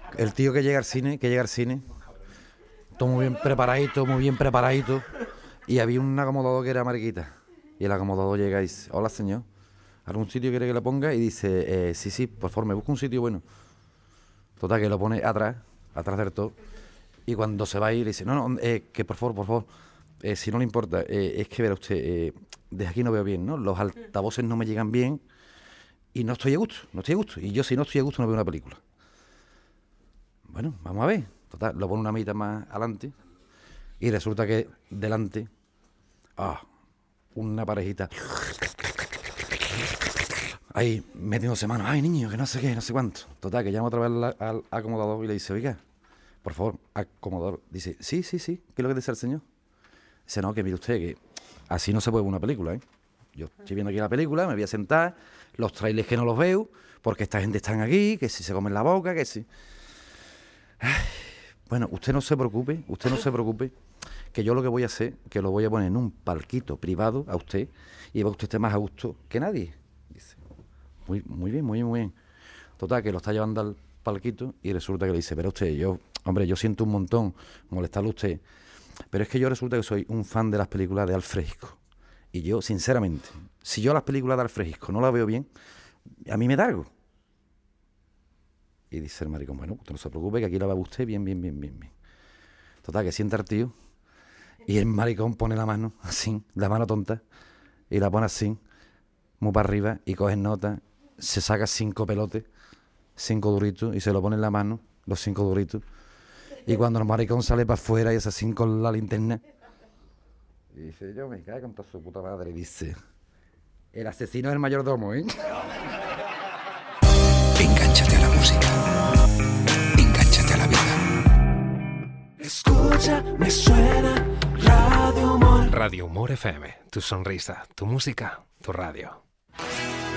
El tío que llega al cine, todo muy bien preparadito, y había un acomodador que era mariquita. Y el acomodador llega y dice, hola señor, ¿algún sitio quiere que le ponga? Y dice, sí, por favor, me busca un sitio bueno. Total, que lo pone atrás del todo. Y cuando se va a ir, dice, no, que por favor, si no le importa, es que verá usted, desde aquí no veo bien, ¿no? Los altavoces no me llegan bien y no estoy a gusto. Y yo si no estoy a gusto no veo una película. Bueno, vamos a ver. Total, lo pone una mitad más adelante y resulta que delante, una parejita ahí metiéndose manos. Ay, niño, que no sé qué, no sé cuánto. Total, que llama otra vez al acomodador y le dice, oiga, por favor, acomodador. Dice, sí, ¿qué es lo que dice el señor? Dice, no, que mire usted, que así no se puede ver una película, ¿eh? Yo estoy viendo aquí la película, me voy a sentar, los trailers que no los veo, porque esta gente está aquí, que si se comen la boca, que si... Ay, bueno, usted no se preocupe, que yo lo que voy a hacer, que lo voy a poner en un palquito privado a usted, y va usted esté más a gusto que nadie. Dice, muy bien. Total, que lo está llevando al palquito y resulta que le dice, pero usted, yo siento un montón molestarle a usted, pero es que yo resulta que soy un fan de las películas de Alfred Hitchcock. Y yo, sinceramente, si yo las películas de Alfred Hitchcock no las veo bien, a mí me da algo. Y dice el maricón, bueno, usted no se preocupe, que aquí la va usted bien. Total, que sienta el tío y el maricón pone la mano así, la mano tonta, y la pone así, muy para arriba, y coge nota, se saca 5 pelotes, 5 duritos, y se lo pone en la mano, los 5 duritos. Y cuando el maricón sale para afuera y es así con la linterna, y dice, yo me cago con toda su puta madre, y dice, el asesino es el mayordomo, ¿eh? Engánchate a la música. Engánchate a la vida. Escucha, me suena Radio Humor. Radio Humor FM. Tu sonrisa, tu música, tu radio.